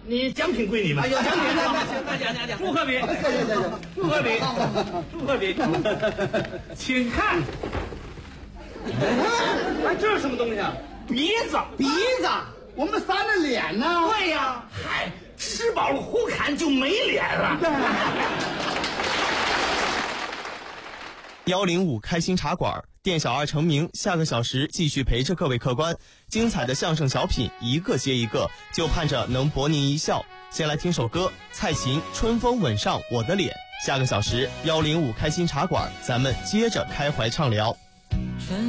你奖品归你们。 有奖品那讲。 祝贺笔，祝贺笔，祝贺笔，请看。哎，这是什么东西啊？鼻子， 我们3的脸呢？ 对呀，嗨，吃饱了胡侃就没脸了。 105开心茶馆，店小二成名，下个小时继续陪着各位客官，精彩的相声小品一个接一个，就盼着能博您一笑。先来听首歌，蔡琴《春风吻上我的脸》。下个小时105开心茶馆，咱们接着开怀畅聊。